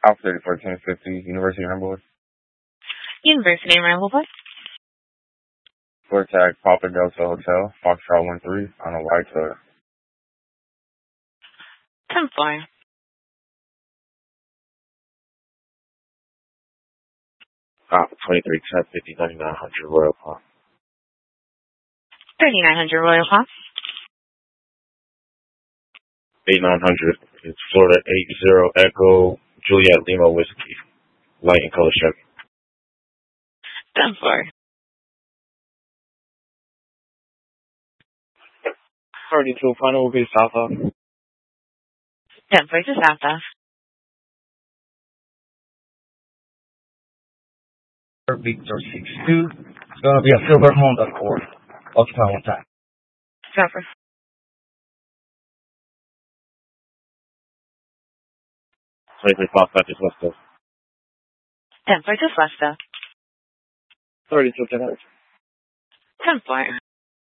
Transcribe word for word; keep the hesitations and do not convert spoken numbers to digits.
Alpha thirty-four ten fifty, University of Ramblewood. University of Ramblewood. Floor tag Papa Delta Hotel, Foxtrot one three on a white Toyota. tenth floor. Alpha twenty-three ten fifty, ninety-nine hundred Royal Palm. thirty-nine hundred Royal Palm. eighty-nine hundred. It's Florida eight zero Echo Juliet Lima Whiskey. Light and color Chevy. tenth floor. thirty-two final will be south of. tenth floor to south of. Victor six two. It's going to be a silver Honda Accord. Occupy one time. tenth floor. twenty-three Fox Baptist West Coast. tenth floor to west of. thirty-two ten. tenth floor.